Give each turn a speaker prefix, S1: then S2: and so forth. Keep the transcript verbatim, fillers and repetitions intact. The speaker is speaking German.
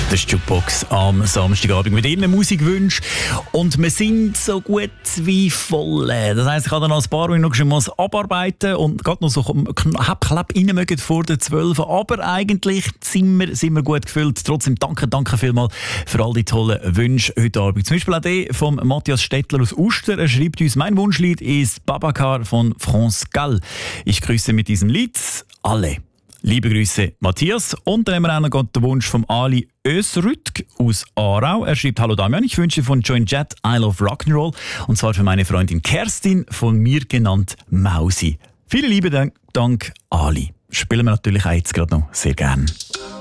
S1: Das ist Jukebox am Samstagabend mit Ihren Musikwünschen. Und wir sind so gut wie voll. Das heisst, ich habe noch ein paar, die ich noch schon mal abarbeiten und gerade noch so knapp, knapp rein mögen vor der zwölf. Aber eigentlich sind wir, sind wir gut gefüllt. Trotzdem danke, danke vielmals für all die tollen Wünsche heute Abend. Zum Beispiel auch der von Matthias Stettler aus Uster. Er schreibt uns, mein Wunschlied ist Babacar von France Gall. Ich grüße mit diesem Lied alle. Liebe Grüße, Matthias. Und dann haben wir auch noch den Wunsch von Ali Ösrütg aus Aarau. Er schreibt, hallo Damian, ich wünsche von Join Jet I Love Rock'n'Roll. Und zwar für meine Freundin Kerstin, von mir genannt Mausi. Vielen lieben Dank, Dank Ali. Spielen wir natürlich auch jetzt gerade noch sehr gern.